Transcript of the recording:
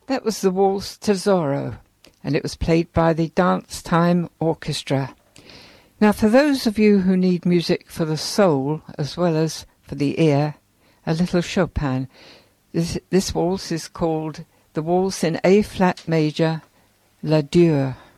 That was the waltz Tesoro, and it was played by the Dance Time Orchestra. Now, for those of you who need music for the soul as well as for the ear, a little Chopin. This waltz is called the Waltz in A-flat major, L'Adieu.